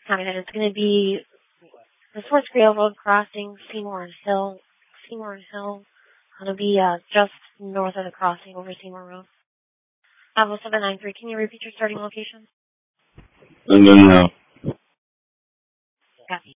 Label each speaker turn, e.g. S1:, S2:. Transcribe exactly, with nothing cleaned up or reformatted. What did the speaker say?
S1: Copy that. It's going to be the Swartz Railroad crossing, Seymour and Hill. Seymour and Hill. It'll be uh, just north of the crossing over Seymour Road. Bravo seven nine three. Can you repeat your starting location?
S2: No, no, no.
S1: Copy.